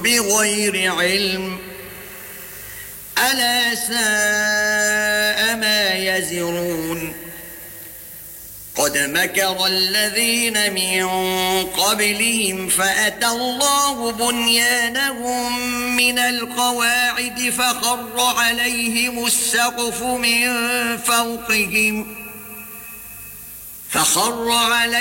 بغير علم ألا ساء ما يزرون قد مكر الذين من قبلهم فأتى الله بنيانهم من القواعد فخر عليهم السقف من فوقهم